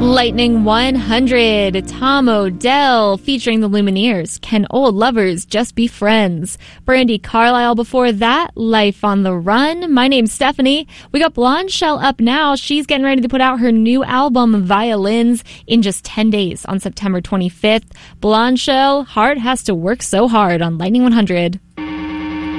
Lightning 100, Tom Odell featuring the Lumineers. Can old lovers just be friends? Brandi Carlile before that, Life on the Run. My name's Stephanie. We got Blonde Shell up now. She's getting ready to put out her new album, Violins, in just 10 days on September 25th. Blonde Shell, Heart Has to Work So Hard on Lightning 100.